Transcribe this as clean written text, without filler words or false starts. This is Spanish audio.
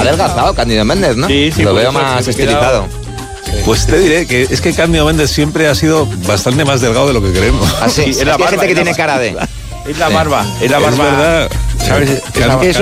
adelgazado Cándido Méndez, ¿no? Sí, lo veo más estilizado. Pues te diré que es que Cándido Méndez siempre ha sido bastante más delgado de lo que creemos. Así, Sí, es la hay barba, gente que es la tiene cara de... Es la barba, es la Es barba. verdad. ¿Sabes? Can- Es